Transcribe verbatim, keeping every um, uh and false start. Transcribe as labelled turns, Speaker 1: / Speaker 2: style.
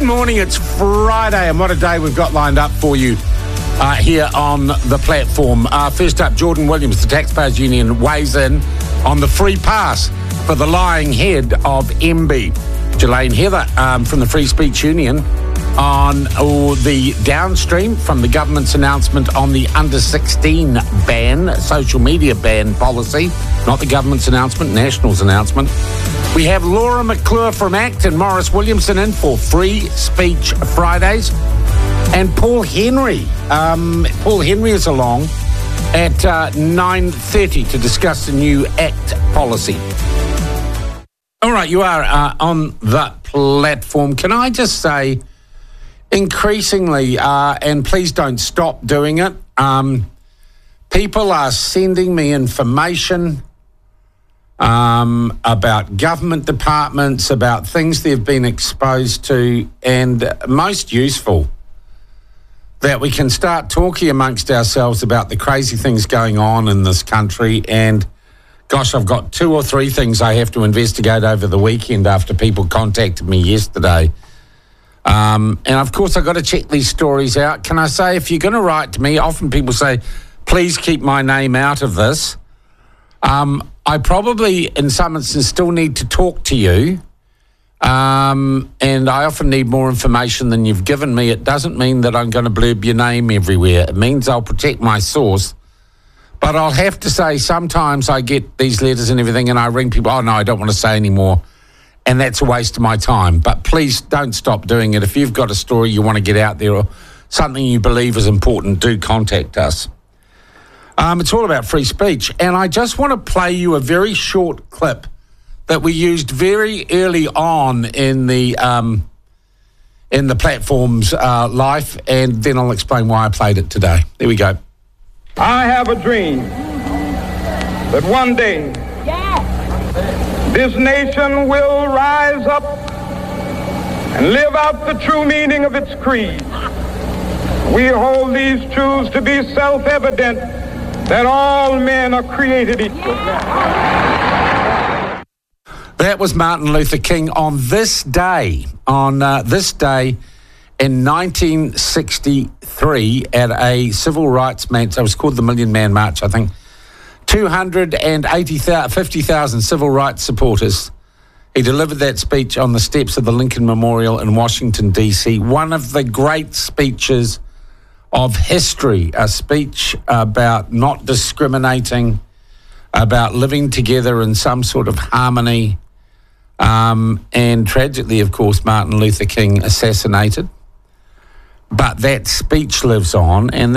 Speaker 1: morning, it's Friday, and what a day we've got lined up for you uh, here on the platform. Uh, first up, Jordan Williams, the Taxpayers Union, weighs in on the free pass for the lying head of M B. Ghislaine Heather um, from the Free Speech Union on oh, the downstream from the government's announcement on the under sixteen ban, social media ban policy. Not the government's announcement, National's announcement. We have Laura McClure from ACT and Morris Williamson in for Free Speech Fridays. And Paul Henry. Um, Paul Henry is along at uh, nine thirty to discuss the new ACT policy. All right, you are uh, on the platform. Can I just say, increasingly, uh, and please don't stop doing it, um, people are sending me information um, about government departments, about things they've been exposed to, and most useful, that we can start talking amongst ourselves about the crazy things going on in this country. And gosh, I've got two or three things I have to investigate over the weekend after people contacted me yesterday. Um, and of course, I've got to check these stories out. Can I say, if you're going to write to me, often people say, please keep my name out of this. Um, I probably, in some instances, still need to talk to you. Um, and I often need more information than you've given me. It doesn't mean that I'm going to blurb your name everywhere. It means I'll protect my source. But I'll have to say, sometimes I get these letters and everything, and I ring people, oh, no, I don't want to say anymore. And that's a waste of my time. But please don't stop doing it. If you've got a story you want to get out there or something you believe is important, do contact us. Um, it's all about free speech. And I just want to play you a very short clip that we used very early on in the um, in the platform's uh, life, and then I'll explain why I played it today. There we go.
Speaker 2: I have a dream that one day this nation will rise up and live out the true meaning of its creed. We hold these truths to be self-evident, that all men are created equal.
Speaker 1: That was Martin Luther King on this day, on uh, this day in nineteen sixty-three at a civil rights march. It was called the Million Man March, I think. two hundred fifty thousand civil rights supporters. He delivered that speech on the steps of the Lincoln Memorial in Washington, D C. One of the great speeches of history, a speech about not discriminating, about living together in some sort of harmony. Um, and tragically, of course, Martin Luther King assassinated. But that speech lives on, and